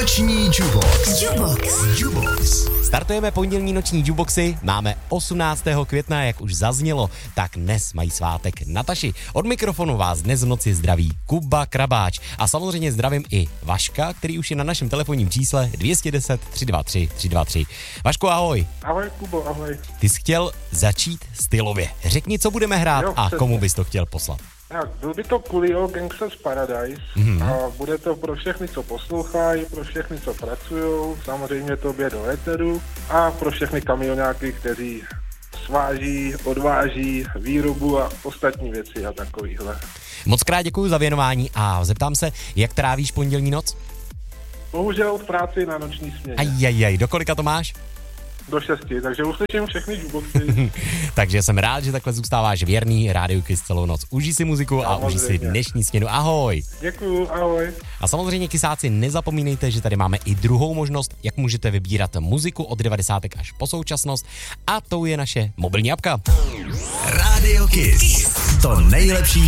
Noční Jubox. Startujeme pondělní noční Juboxy, máme 18. května, jak už zaznělo, tak dnes mají svátek Nataši. Od mikrofonu vás dnes v noci zdraví Kuba Krabáč a samozřejmě zdravím i Vaška, který už je na našem telefonním čísle 210 323 323. Vašku, ahoj. Ahoj, Kubo, ahoj. Ty jsi chtěl začít stylově. Řekni, co budeme hrát a komu bys to chtěl poslat. Tak, byl by to Coolio Gangsta's Paradise a bude to pro všechny, co poslouchají, pro všechny, co pracují, samozřejmě tobě do éteru a pro všechny kamionáky, kteří sváží, odváží výrobu a ostatní věci a takovýhle. Moc krát děkuji za věnování a zeptám se, jak trávíš pondělní noc? Bohužel v práci na noční směně. Ajajaj, do kolika to máš? Do 6, takže uslyším všechny Juboxy. Takže jsem rád, že takhle zůstáváš věrný Rádiu Kiss celou noc. Užij si muziku a užij si dnešní směnu. Ahoj. Děkuju, ahoj. A samozřejmě, kisáci, nezapomínejte, že tady máme i druhou možnost, jak můžete vybírat muziku od 90 až po současnost, a to je naše mobilní apka. Rádio Kiss. To nejlepší